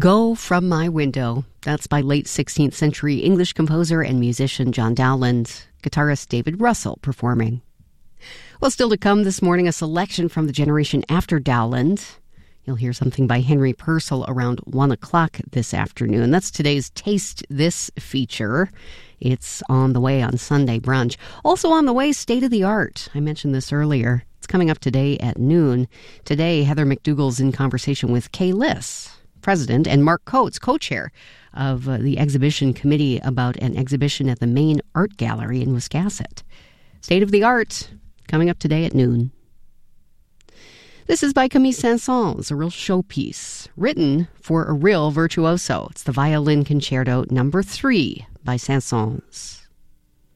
Go From My Window. That's by late 16th century English composer and musician John Dowland. Guitarist David Russell performing. Well, still to come this morning, a selection from the generation after Dowland. You'll hear something by Henry Purcell around 1 o'clock this afternoon. That's today's Taste This feature. It's on the way on Sunday brunch. Also on the way, State of the Art. I mentioned this earlier. It's coming up today at noon. Today, Heather McDougall's in conversation with Kay Liss, president, and Mark Coates, co-chair of the exhibition committee about an exhibition at the Main Art Gallery in Wiscasset. State of the Art, coming up today at noon. This is by Camille Saint-Saëns, a real showpiece, written for a real virtuoso. It's the Violin Concerto No. 3 by Saint-Saëns.